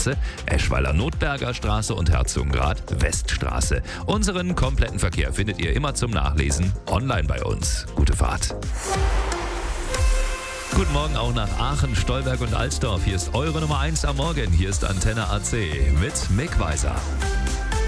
Straße, Eschweiler-Notberger Straße und Herzogenrath-Weststraße. Unseren kompletten Verkehr findet ihr immer zum Nachlesen online bei uns. Gute Fahrt. Guten Morgen auch nach Aachen, Stolberg und Alsdorf. Hier ist eure Nummer 1 am Morgen. Hier ist Antenne AC mit Mick Weiser.